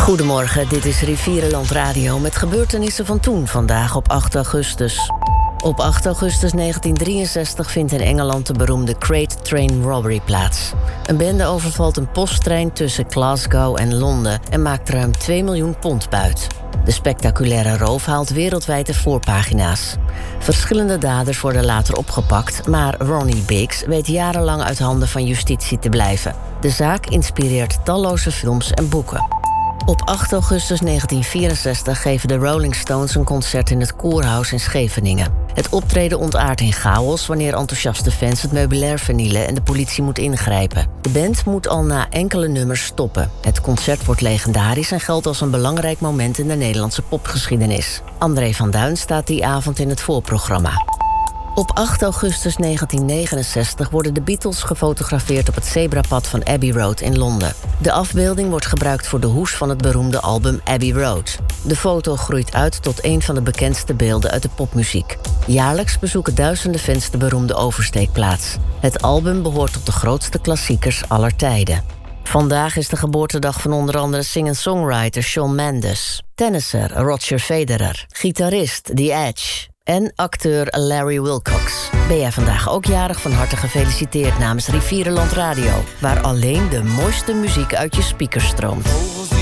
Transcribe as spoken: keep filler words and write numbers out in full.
Goedemorgen, dit is Rivierenland Radio met gebeurtenissen van toen, vandaag op acht augustus. Op acht augustus negentien drieënzestig vindt in Engeland de beroemde Crate Train Robbery plaats. Een bende overvalt een posttrein tussen Glasgow en Londen en maakt ruim twee miljoen pond buit. De spectaculaire roof haalt wereldwijd de voorpagina's. Verschillende daders worden later opgepakt, maar Ronnie Biggs weet jarenlang uit handen van justitie te blijven. De zaak inspireert talloze films en boeken. Op acht augustus negentien vierenzestig geven de Rolling Stones een concert in het Koerhuis in Scheveningen. Het optreden ontaardt in chaos wanneer enthousiaste fans het meubilair vernielen en de politie moet ingrijpen. De band moet al na enkele nummers stoppen. Het concert wordt legendarisch en geldt als een belangrijk moment in de Nederlandse popgeschiedenis. André van Duin staat die avond in het voorprogramma. Op acht augustus negentien negenenzestig worden de Beatles gefotografeerd op het zebrapad van Abbey Road in Londen. De afbeelding wordt gebruikt voor de hoes van het beroemde album Abbey Road. De foto groeit uit tot een van de bekendste beelden uit de popmuziek. Jaarlijks bezoeken duizenden fans de beroemde oversteekplaats. Het album behoort tot de grootste klassiekers aller tijden. Vandaag is de geboortedag van onder andere singer-songwriter Shawn Mendes, tennisser Roger Federer, gitarist The Edge en acteur Larry Wilcox. Ben jij vandaag ook jarig? Van harte gefeliciteerd namens Rivierenland Radio, waar alleen de mooiste muziek uit je speakers stroomt.